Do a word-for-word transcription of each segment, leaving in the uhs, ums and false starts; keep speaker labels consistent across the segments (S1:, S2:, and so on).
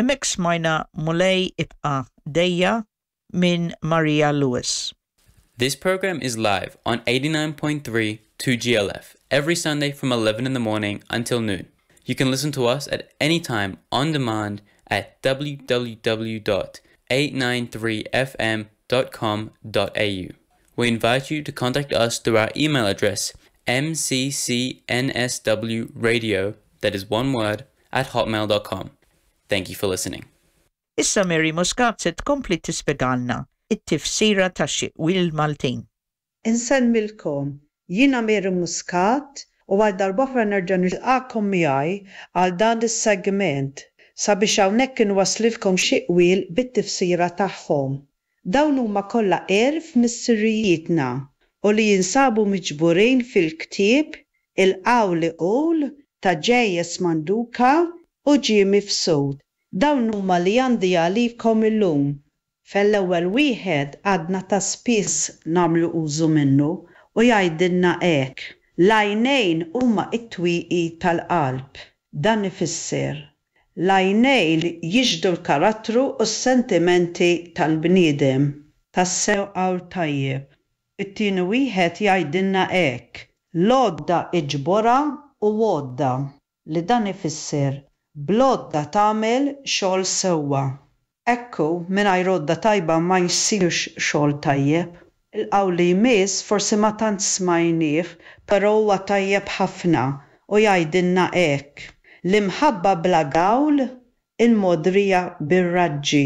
S1: Emmek smajna Mulej ibqa' dejja min Maria Lewis.
S2: This program is live on eighty-nine point three two G L F every Sunday from eleven in the morning until noon. You can listen to us at any time on demand at w w w dot eight nine three f m dot com dot a u. We invite you to contact us through our email address m c c n s w radio, that is one word, at hotmail dot com. Thank you for listening.
S1: Issa Mary Muscat se tkompli tispjegalna it-tifsira tax-xieqwil Maltin.
S3: Insemmilkom, jiena Mary Muscat u għal darbohra nerġa' nilqakom miegħi għal dan is-segment sabiex hawnhekk inwasslilkom xieqwil bit-tifsira tagħhom. Dawn huma kollha erf mis-sirrijietna u li jinsabu miġburin fil-ktieb il-qawli qul ta' J S Manduka u Jimmy Fsud. Dawn huma li għandi għalikom illum. Fell-ewwel wieħed għadna ta' spiss nagħmlu użu minnu u jgħidilna hekk. L-għajnejn huma t-twieqi tal-qalb. Dan ifisser l-għajnejn jiġdu l-karattru u s-sentimenti tal-bniedem. Tas-sew qawl tajjeb. It-tieni wieħed jgħidilna hekk. L-għodda iġbora u għodda li dan ifisser blodda tagħmel xogħol sewwa. Ekku mingħajr għodda tajba ma jsirx xogħol tajjeb. Il-qawl li jmiss forsi ma tant smajnieh, però huwa tajjeb ħafna u jgħidilna hekk. L-imħabba bla gawl, il-modrija bir-raġġi.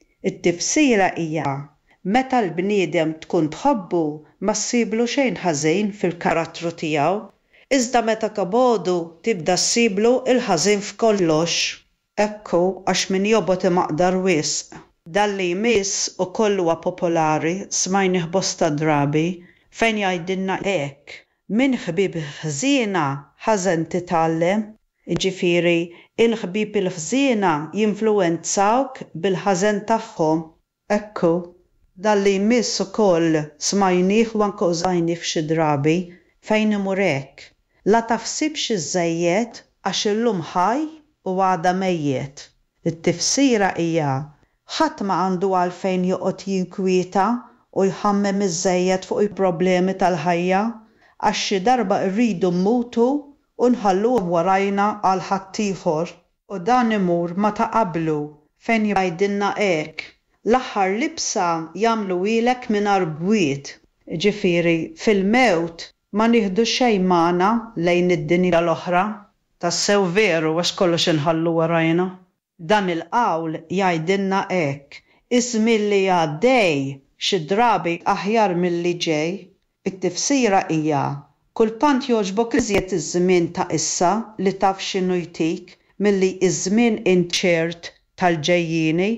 S3: It-tifsira hija meta l-bniedem tkun tħobbu ma ssiblu xejn ħażin fil-karattru tiegħu, iżda meta kabodu tibda ssiblu il-ħażin f'kollox. Ekku għax min jobot imaqdar wisq. Dan li jmiss ukoll huwa popolari smajnih bosta drabi fejn jgħidilna hekk. Min ħbieb ħżiena ħażen titgħallem, jiġifieri il-ħbieb il-ħżiena jinfluwenzawk bil-ħażen tagħhom. Ekku dan li jmiss ukoll smajnih u anke użajnih f'xi drabi fejn imur hekk. La taħsibx iż-żejjed għax illum ħaj u għada mejjed. It-tifsira hija ħadd ma għandu għalfejn joqgħod jinkwieta u jħammem iż-żejjed fuq il-problemi tal-ħajja għax xi darba rridu mmutu u nħalluh warajna għal ħadd ieħor. U dan imur ma ta' qablu fejn jgħidilna hekk. L-aħħar libsa jagħmlu ilek mingħajr bwiet. Ġifieri fil-mewt ma nieħdu xejn magħna lejn id-dinja l-oħra. Tassew veru għax kollox inħallu warajna. Dan il-qawl jgħidilna hekk. Iż-żmien li għaddej xi drabi aħjar milli ġej. It-tifsira hija kultant jogħġbok iżjed iż-żmien ta' issa li taf x'inhu jtik milli iż-żmien inċert tal-ġejjieni,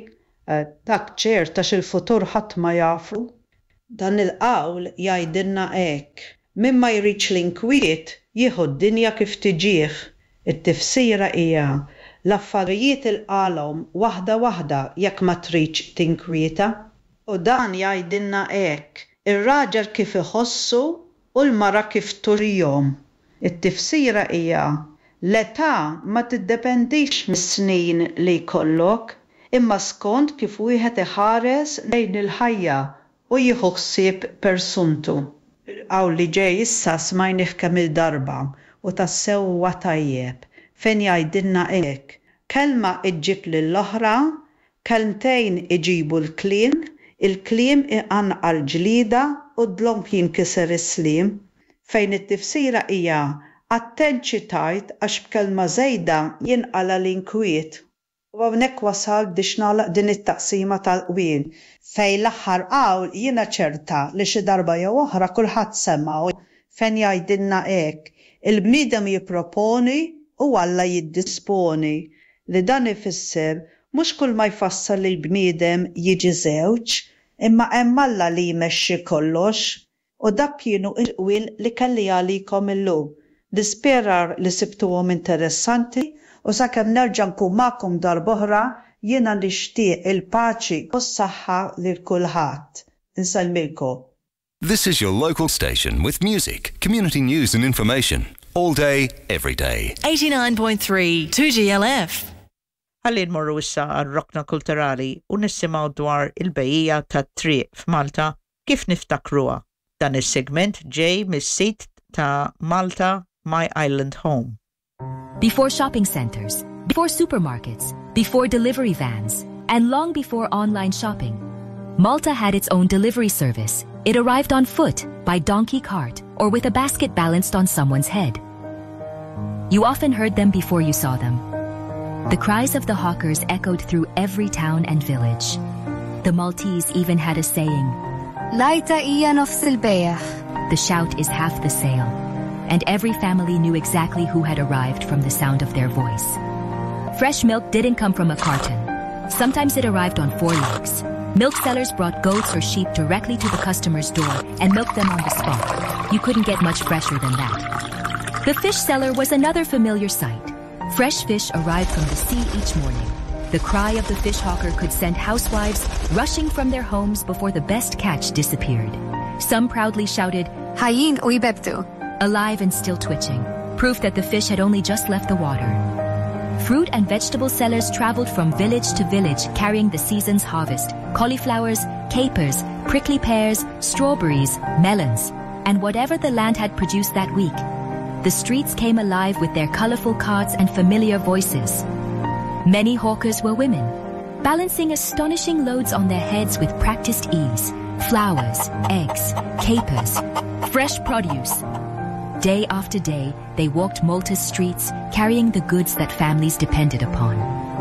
S3: dak ċert għax il-futur ħadd ma jafu. Dan il-qawl jgħidilna hekk. Min ma jridx l-inkwiet jieħu d-dinja kif tiġih. It-tifsira hija l-affarijiet ilqalhom waħda waħda jekk ma tridx tinkwieta. U dan jgħidilna hekk. Ir-raġel kif iħossu u l-mara kif turihom. It-tifsira hija l-età ma tiddependix mis-snin li jkollok, imma skont kif wieħed iħares lejn il-ħajja u jieħu ħsieb persuntu. Il-qawl li ġej issa smajnih kemm il-darba u tassew huwa tajjeb fejn jgħidilna hekk. Kelma iġġib lill-oħra, kelmtejn iġibu l-kliem, il-kliem iqanqa l-ġlieda u d-dlonk jinkiser is-sliem. Fejn it-tifsira hija attent xi tajt għax b'kelma żejda jinqala l-inkwiet. U hawnhekk wasal biex nagħlaq din it-taqsima tal-qwien fejn l-aħħar qawl jiena ċerta li xi darba jew oħra kulħadd semgħu fejn jgħidilna hekk. Il-bniedem jipproponi u Alla jiddisponi li dan ifisser mhux kull ma jfassal li l-bniedem jiġi żewġ, imma hemm Alla li jmexxi kollox. U dak kienu l-qwiel li kelli għalikom illum. Nispera li sibtuhom interessanti u sakemm nerġa' nkun magħkom darb'oħra jiena nixtieq il-paċi u s-saħħa lil kulħadd. Insellmilkom.
S4: This is your local station with music, community news and information. All day, every day.
S5: eighty-nine point three two G L F.
S1: Ħalli nmorru issa għal-rokna kulturali u nisimgħu dwar il-bejija tat-triq f'Malta kif niftakruha. Dan is-segment ġej mis-sit ta' Malta My Island Home.
S5: Before shopping centers, before supermarkets, before delivery vans, and long before online shopping, Malta had its own delivery service. It arrived on foot, by donkey cart, or with a basket balanced on someone's head. You often heard them before you saw them. The cries of the hawkers echoed through every town and village. The Maltese even had a saying,
S6: Lajta ija nofs il-bejah.
S5: The shout is half the sale, and every family knew exactly who had arrived from the sound of their voice. Fresh milk didn't come from a carton. Sometimes it arrived on four legs. Milk sellers brought goats or sheep directly to the customer's door and milked them on the spot. You couldn't get much fresher than that. The fish seller was another familiar sight. Fresh fish arrived from the sea each morning. The cry of the fish hawker could send housewives rushing from their homes before the best catch disappeared. Some proudly shouted,
S6: Hayin u jibebtu.
S5: Alive and still twitching, proof that the fish had only just left the water. Fruit and vegetable sellers traveled from village to village carrying the season's harvest, cauliflowers, capers, prickly pears, strawberries, melons, and whatever the land had produced that week. The streets came alive with their colorful carts and familiar voices. Many hawkers were women, balancing astonishing loads on their heads with practiced ease. Flowers, eggs, capers, fresh produce. Day after day, they walked Malta's streets, carrying the goods that families depended upon.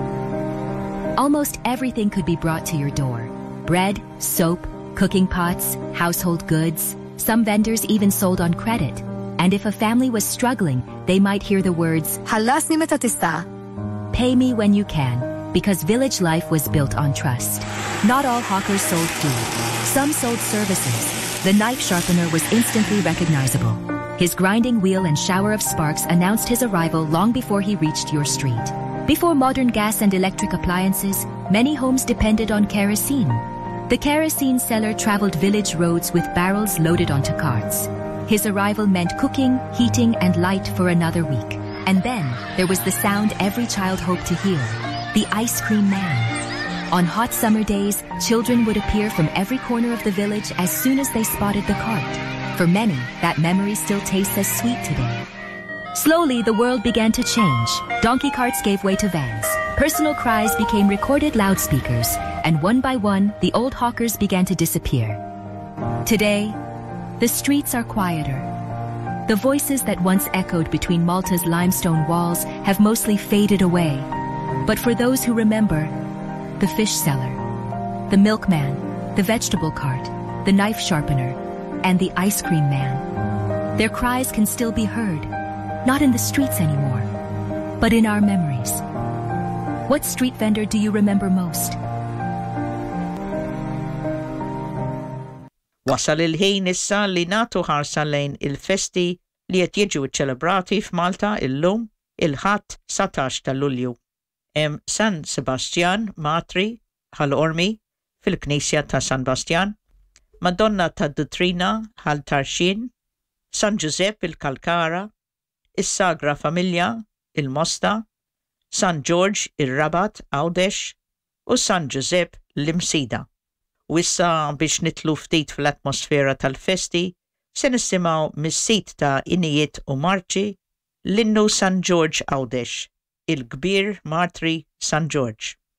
S5: Almost everything could be brought to your door. Bread, soap, cooking pots, household goods. Some vendors even sold on credit. And if a family was struggling, they might hear the words,
S6: Ħallasni meta tista'.
S5: Pay me when you can, because village life was built on trust. Not all hawkers sold food. Some sold services. The knife sharpener was instantly recognizable. His grinding wheel and shower of sparks announced his arrival long before he reached your street. Before modern gas and electric appliances, many homes depended on kerosene. The kerosene seller traveled village roads with barrels loaded onto carts. His arrival meant cooking, heating, and light for another week. And then there was the sound every child hoped to hear, the ice cream man. On hot summer days, children would appear from every corner of the village as soon as they spotted the cart. For many, that memory still tastes as sweet today. Slowly, the world began to change. Donkey carts gave way to vans. Personal cries became recorded loudspeakers, and one by one, the old hawkers began to disappear. Today, the streets are quieter. The voices that once echoed between Malta's limestone walls have mostly faded away. But for those who remember, the fish seller, the milkman, the vegetable cart, the knife sharpener, and the ice cream man, their cries can still be heard, not in the streets anymore, but in our memories. What street vendor do you remember most?
S1: Wasal il-ħin issa li nagħtu ħarsa lejn il-festi li qed jiġu ċċelebrati f'Malta illum il-ħadd satax ta' Lulju. Hemm San Sebastian Matri ħal-Ormi fil-Knisja ta' San Bastian, Madonna ta' Dutrina ħal-Tarxin, San Giuseppe il-Kalkara, is-Sagra Familja il-Mosta, San George il-Rabat Għawdex u San Giuseppe l-Imsida. U issa biex nitlu ftit fl-atmosfera tal-festi, se nisimgħu mis-sit ta' Inijiet u Marċi l-innu San George Għawdex, il-kbir Martri San George.